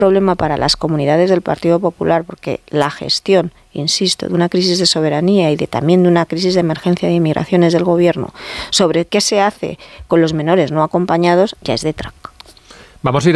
problema para las comunidades del Partido Popular, porque la gestión, insisto, de una crisis de soberanía y también de una crisis de emergencia de inmigraciones del Gobierno, sobre qué se hace con los menores no acompañados, ya es de traca. Vamos a ir